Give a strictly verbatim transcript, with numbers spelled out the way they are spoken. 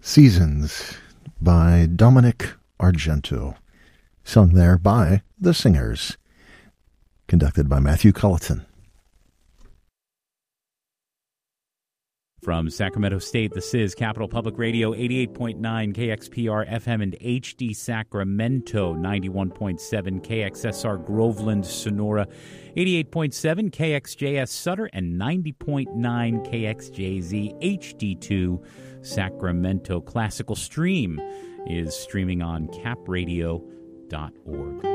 Seasons by Dominic Argento, sung there by The Singers, conducted by Matthew Culleton. From Sacramento State, this is Capital Public Radio, eighty-eight point nine K X P R F M and H D Sacramento, ninety-one point seven K X S R Groveland, Sonora, eighty-eight point seven K X J S Sutter, and ninety point nine K X J Z H D two Sacramento. Classical Stream is streaming on cap radio dot org.